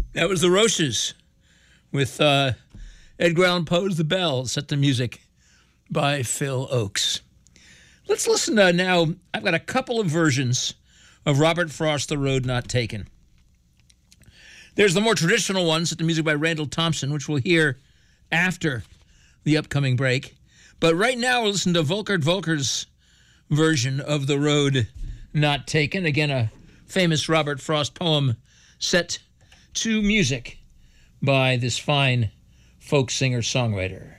That was the Roches with Edgar Allan Poe's The Bell, set to music by Phil Oakes. Let's listen now. I've got a couple of versions of Robert Frost, The Road Not Taken. There's the more traditional one, set to music by Randall Thompson, which we'll hear after the upcoming break. But right now we'll listen to Volkert Volker's version of The Road Not Taken. Again, a famous Robert Frost poem set to music by this fine folk singer-songwriter.